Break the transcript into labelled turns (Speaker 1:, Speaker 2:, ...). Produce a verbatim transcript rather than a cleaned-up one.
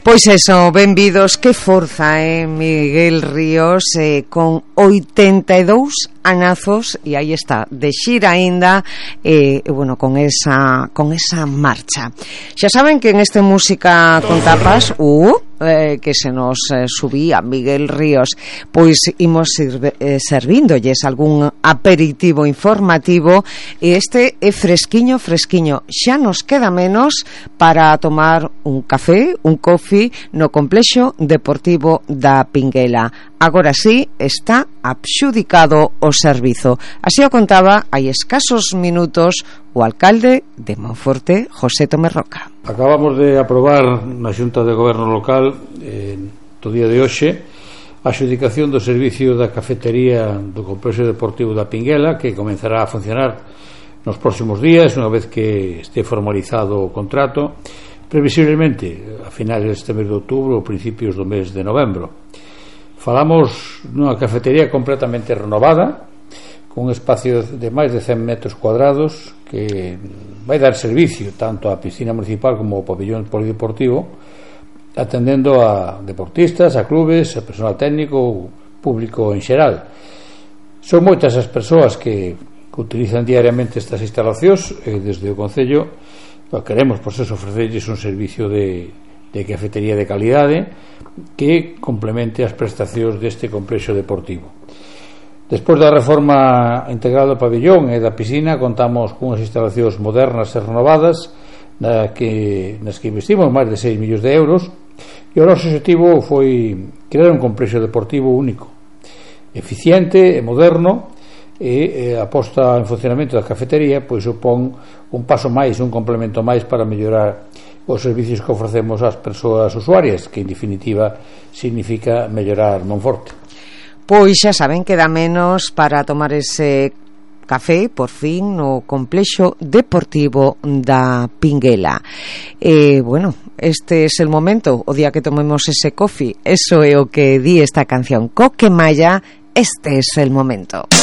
Speaker 1: Pois eso, benvidos, que forza, eh, Miguel Ríos, eh, con oitenta e dous anazos, e aí está, de xira aínda, e eh, bueno, con esa con esa marcha. Xa saben que en este Música con Tapas, uh, eh, que se nos eh, subía Miguel Ríos, pois imos sirve, eh, servíndolles algún aperitivo informativo, e este é fresquiño, fresquiño. Xa nos queda menos para tomar un café, un coffee no complexo deportivo da Pinguela. Agora sí, está adxudicado o servizo. Así o contaba hai escasos minutos o alcalde de Monforte, José Tomé Roca.
Speaker 2: Acabamos de aprobar na Xunta de Goberno Local eh, do día de hoxe a adxudicación do servicio da cafetería do complexo deportivo da Pinguela, que comenzará a funcionar nos próximos días, unha vez que este formalizado o contrato, previsiblemente a finales deste mes de outubro ou principios do mes de novembro. Falamos nunha cafetería completamente renovada, con un espacio de máis de cen metros cuadrados, que vai dar servicio tanto á piscina municipal como ao pabellón polideportivo, atendendo a deportistas, a clubes, a personal técnico ou público en xeral. Son moitas as persoas que, que utilizan diariamente estas instalacións, e desde o Concello queremos, por eso, ofrecerles un servicio de, de cafetería de calidade que complemente as prestacións deste complexo deportivo. Despois da reforma integral do pabellón e da piscina, contamos cunhas instalacións modernas e renovadas na que, nas que investimos máis de seis millóns de euros, e o noso objetivo foi crear un complexo deportivo único, eficiente e moderno, e a posta en funcionamento da cafetería pois supón un paso máis, un complemento máis para mellorar os servicios que ofrecemos ás persoas usuarias, que en definitiva significa mellorar Monforte.
Speaker 1: Pois xa saben, queda menos para tomar ese café, por fin, no complexo deportivo da Pinguela. E, bueno, este é el momento, o día que tomemos ese coffee, eso é o que di esta canción, Coque Maya, este é el momento.